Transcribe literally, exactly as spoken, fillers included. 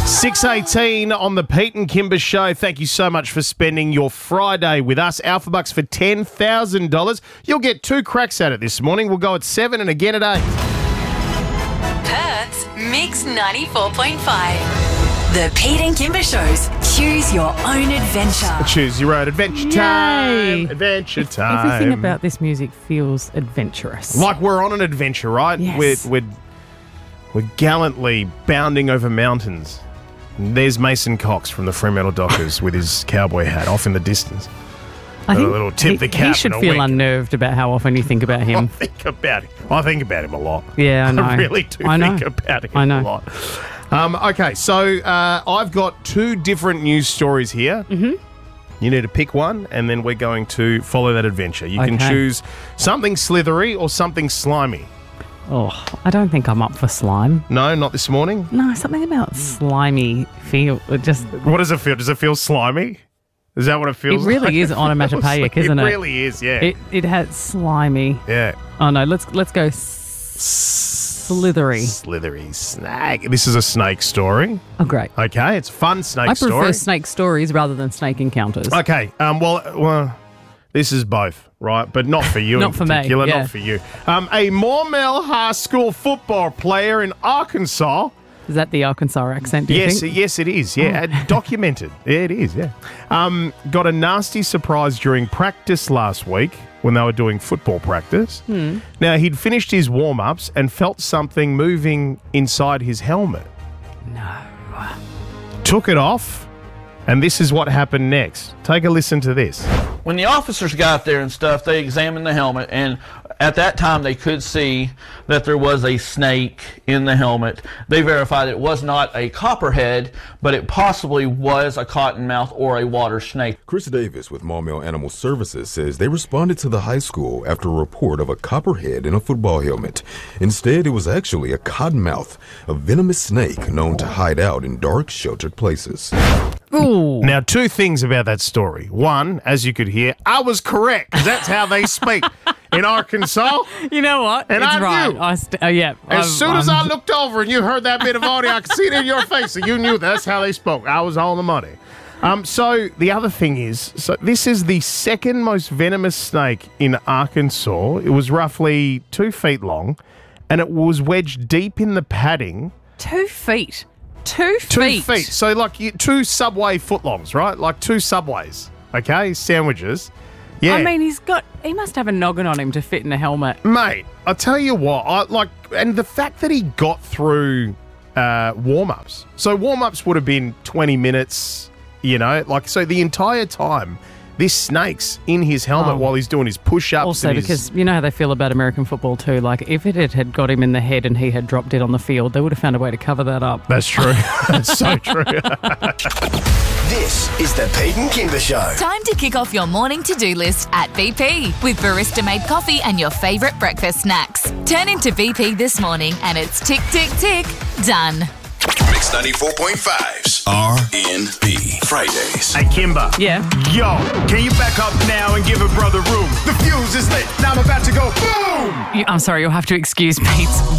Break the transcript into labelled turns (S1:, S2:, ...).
S1: six eighteen on the Pete and Kimber Show. Thank you so much for spending your Friday with us. Alpha Bucks for ten thousand dollars. You'll get two cracks at it this morning. We'll go at seven and again at eight.
S2: Perth's Mix ninety-four point five. The Pete and Kimber Show's Choose Your Own Adventure.
S1: Choose your own adventure time. Adventure time.
S3: Everything about this music feels adventurous.
S1: Like we're on an adventure, right?
S3: Yes.
S1: We're, we're, we're gallantly bounding over mountains. And there's Mason Cox from the Fremantle Dockers with his cowboy hat off in the distance.
S3: I
S1: a
S3: think
S1: little tip
S3: he,
S1: the cap
S3: he should
S1: and a
S3: feel
S1: wink.
S3: unnerved about how often you think about
S1: I
S3: him.
S1: think about him. I think about him a lot.
S3: Yeah, I know.
S1: I really do
S3: I know.
S1: think about him
S3: I know.
S1: a lot. Um, okay, so uh, I've got two different news stories here. Mm-hmm. You need to pick one, and then we're going to follow that adventure. You can
S3: Okay.
S1: choose something slithery or something slimy.
S3: Oh, I don't think I'm up for slime.
S1: No, not this morning.
S3: No, something about slimy feel. It just
S1: What does it feel? Does it feel slimy? Is that what it
S3: it
S1: feels
S3: really
S1: like?
S3: is onomatopoeic, isn't it?
S1: It really is, yeah.
S3: It it has slimy.
S1: yeah.
S3: Oh no, let's let's go s- slithery.
S1: Slithery snake. This is a snake story.
S3: Oh great.
S1: Okay, it's a fun snake
S3: I prefer
S1: story.
S3: snake stories rather than snake encounters.
S1: Okay, um, well, well, this is both, right? But not for you
S3: Not
S1: in
S3: for me,
S1: particular,
S3: yeah.
S1: not for you. Um, a Mormel High School football player in Arkansas.
S3: Is that the Arkansas accent, do you
S1: Yes,
S3: think?
S1: yes, it is. Yeah, uh, documented. Yeah, it is. Yeah, um, got a nasty surprise during practice last week when they were doing football practice.
S3: Hmm.
S1: Now he'd finished his warm ups and felt something moving inside his helmet.
S3: No.
S1: Took it off, and this is what happened next. Take a listen to this.
S4: When the officers got there and stuff, they examined the helmet, and at that time they could see that there was a snake in the helmet. They verified it was not a copperhead, but it possibly was a cottonmouth or a water snake.
S5: Chris Davis with Maumelle Animal Services says they responded to the high school after a report of a copperhead in a football helmet. Instead, it was actually a cottonmouth, a venomous snake known to hide out in dark, sheltered places.
S3: Ooh.
S1: Now, two things about that story. One, as you could hear, I was correct, 'cause that's how they speak in Arkansas.
S3: You know what?
S1: And
S3: it's
S1: I
S3: right.
S1: knew.
S3: I st- oh, yeah.
S1: As
S3: I'm-
S1: soon as
S3: I'm-
S1: I looked over and you heard that bit of audio, I could see it in your face, so you knew that's how they spoke. I was on the money. Um, so the other thing is, so this is the second most venomous snake in Arkansas. It was roughly two feet long, and it was wedged deep in the padding.
S3: Two feet. Two feet.
S1: Two feet. So like you, two Subway footlongs, right? Like two Subways, okay? Sandwiches. Yeah.
S3: I mean, he's got. He must have a noggin on him to fit in a helmet.
S1: Mate, I tell you what, I like, and the fact that he got through uh, warm-ups. So warm-ups would have been twenty minutes, you know, like, so the entire time, this snake's in his helmet
S3: Oh.
S1: while he's doing his push-ups.
S3: Also,
S1: and his,
S3: because you know how they feel about American football too. Like, if it had, had got him in the head and he had dropped it on the field, they would have found a way to cover that up.
S1: That's true. That's so true.
S6: This is the Pete and Kimber Show.
S2: Time to kick off your morning to-do list at B P with barista-made coffee and your favourite breakfast snacks. Turn into B P this morning and it's tick, tick, tick, done.
S6: Mix ninety-four point five's R N B Fridays.
S1: Hey, Kimber.
S3: Yeah.
S7: Yo, can you back up now and give a brother room? The fuse is lit. Now I'm about to go boom!
S3: You, I'm sorry, you'll have to excuse Pete's